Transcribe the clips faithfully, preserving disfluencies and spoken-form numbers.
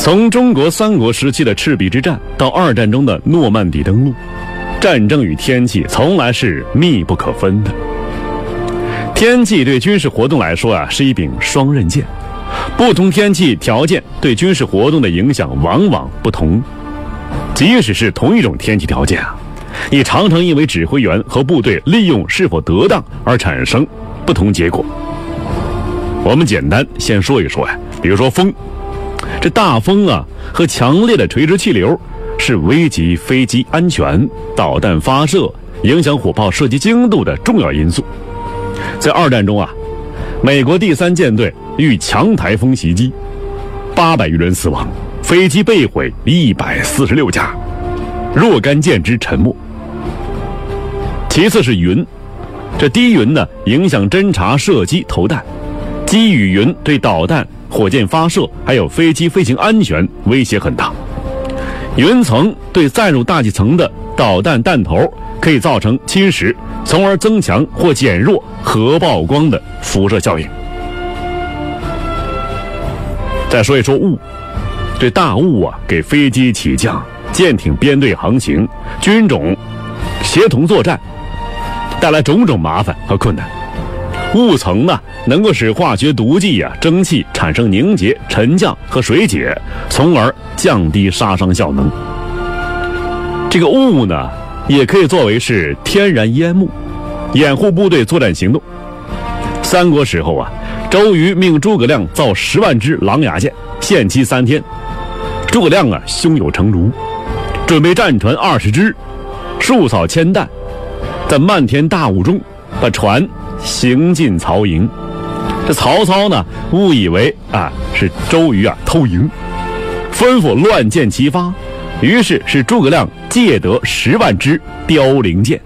从中国三国时期的赤壁之战到二战中的诺曼底登陆，战争与天气从来是密不可分的。天气对军事活动来说啊，是一柄双刃剑，不同天气条件对军事活动的影响往往不同。即使是同一种天气条件啊，也常常因为指挥员和部队利用是否得当而产生不同结果。我们简单先说一说呀，比如说风，这大风啊和强烈的垂直气流是危及飞机安全、导弹发射、影响火炮射击精度的重要因素。在二战中啊，美国第三舰队遇强台风袭击，八百余人死亡，飞机被毁一百四十六架，若干舰只沉没。其次是云，这低云呢影响侦察、射击、投弹，积雨云对导弹、火箭发射还有飞机飞行安全威胁很大。云层对载入大气层的导弹弹头可以造成侵蚀，从而增强或减弱核曝光的辐射效应。再说一说雾，这大雾啊给飞机起降、舰艇编队航行、军种协同作战带来种种麻烦和困难。雾层呢能够使化学毒剂啊、蒸汽产生凝结、沉降和水解，从而降低杀伤效能。这个雾呢也可以作为是天然烟幕，掩护部队作战行动。三国时候啊，周瑜命诸葛亮造十万只狼牙箭，限期三天。诸葛亮啊胸有成竹，准备战船二十只，数草千担，在漫天大雾中把船行进曹营。这曹操呢误以为啊是周瑜啊偷营，吩咐乱箭齐发，于是是诸葛亮借得十万支凋零箭。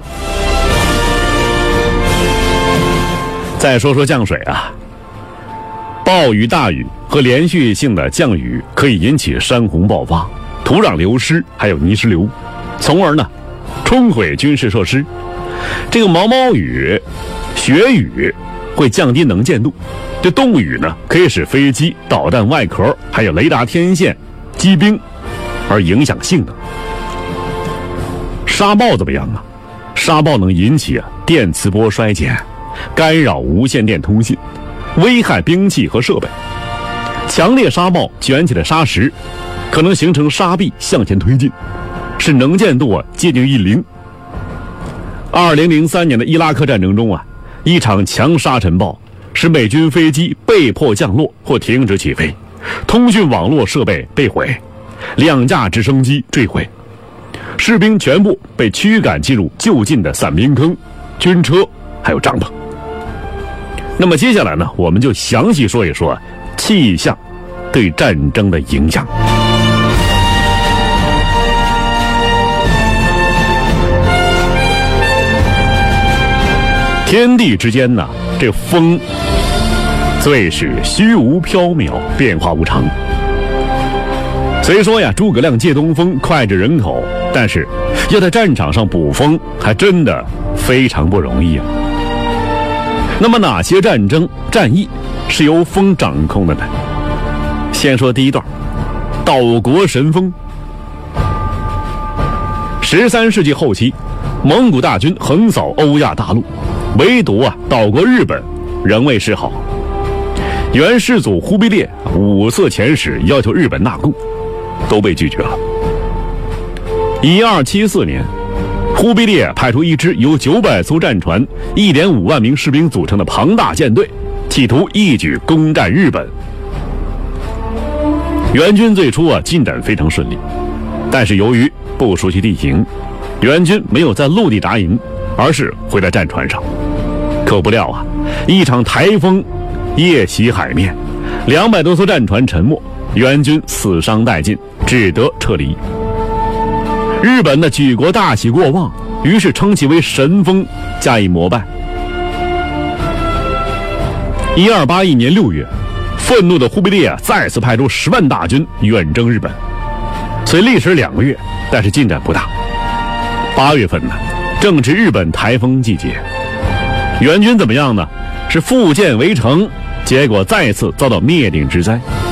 再说说降水啊，暴雨、大雨和连续性的降雨可以引起山洪爆发、土壤流失，还有泥石流，从而呢冲毁军事设施。这个毛毛雨、雪雨会降低能见度，这冻雨呢可以使飞机、导弹外壳还有雷达天线积冰，而影响性能。沙暴怎么样啊？沙暴能引起啊电磁波衰减，干扰无线电通信，危害兵器和设备。强烈沙暴卷起的沙石可能形成沙壁向前推进，使能见度啊接近于零。二零零三年的伊拉克战争中啊，一场强沙尘暴使美军飞机被迫降落或停止起飞，通讯网络设备被毁，两架直升机坠毁，士兵全部被驱赶进入就近的散兵坑、军车还有帐篷。那么接下来呢，我们就详细说一说气象对战争的影响。天地之间呢，这风最是虚无缥缈，变化无常。虽说呀，诸葛亮借东风脍炙人口，但是要在战场上捕风，还真的非常不容易啊。那么哪些战争战役是由风掌控的呢？先说第一段，岛国神风。十三世纪后期，蒙古大军横扫欧亚大陆，唯独啊岛国日本仍未示好。元世祖忽必烈五次遣使要求日本纳贡，都被拒绝了。一二七四年，忽必烈派出一支由九百艘战船、一点五万名士兵组成的庞大舰队，企图一举攻占日本。元军最初啊进展非常顺利，但是由于不熟悉地形，元军没有在陆地扎营，而是回在战船上。可不料啊，一场台风夜袭海面，两百多艘战船沉没，元军死伤殆尽，只得撤离。日本的举国大喜过望，于是称其为神风，加以膜拜。一二八一年六月，愤怒的忽必烈啊再次派出十万大军远征日本，虽历时两个月，但是进展不大。八月份呢，正值日本台风季节，元军怎么样呢？是复建围城，结果再次遭到灭顶之灾。